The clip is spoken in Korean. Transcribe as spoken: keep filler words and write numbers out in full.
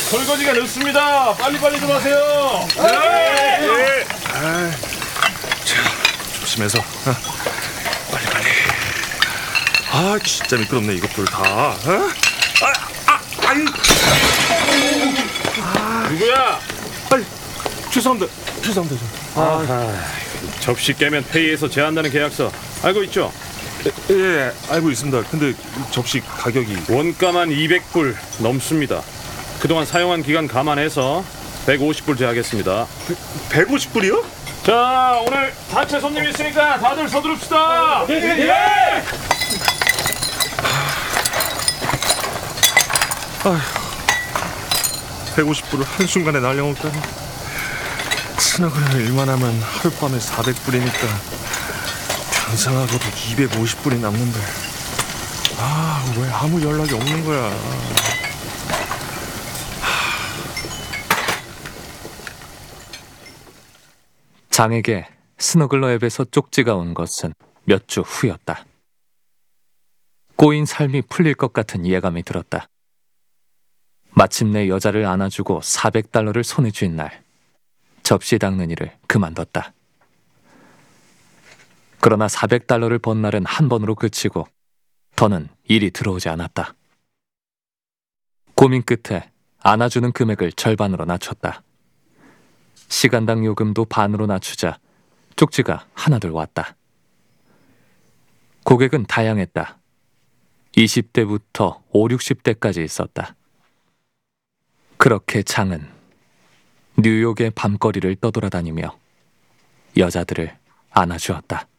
설거지가 늦습니다. 빨리빨리 좀 하세요. 네. 네. 아, 자, 조심해서. 어. 빨리 빨리. 아, 진짜 미끄럽네 이것들 다. 어? 아, 아, 아이. 아, 누구야? 아이, 죄송합니다. 죄송합니다. 아, 아, 접시 깨면 페이에서 제한다는 계약서 알고 있죠? 예, 예, 알고 있습니다. 근데 접시 가격이 원가만 이백 불 넘습니다. 그동안 사용한 기간 감안해서 백오십 불 제하겠습니다. 백오십 불이요? 자, 오늘 단체 손님 있으니까 다들 서두릅시다. 예, 예, 예. 아휴, 백오십 불을 한순간에 날려먹다니. 스너그는 일만 하면 하룻밤에 사백 불이니까 변상하고도 이백오십 불이 남는데, 아, 왜 아무 연락이 없는 거야. 장에게 스너글러 앱에서 쪽지가 온 것은 몇 주 후였다. 꼬인 삶이 풀릴 것 같은 예감이 들었다. 마침내 여자를 안아주고 사백 달러를 손에 쥔 날, 접시 닦는 일을 그만뒀다. 그러나 사백 달러를 번 날은 한 번으로 그치고 더는 일이 들어오지 않았다. 고민 끝에 안아주는 금액을 절반으로 낮췄다. 시간당 요금도 반으로 낮추자 쪽지가 하나둘 왔다. 고객은 다양했다. 이십 대부터 오십, 육십 대까지 있었다. 그렇게 장은 뉴욕의 밤거리를 떠돌아다니며 여자들을 안아주었다.